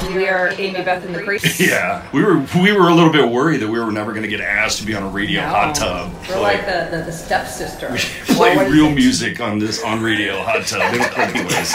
We are Amy Beth and the Creeps. Yeah, we were a little bit worried that we were never going to get asked to be on a radio hot tub. We're like the stepsister. We play real music on Radio Hot Tub. They don't play anyways.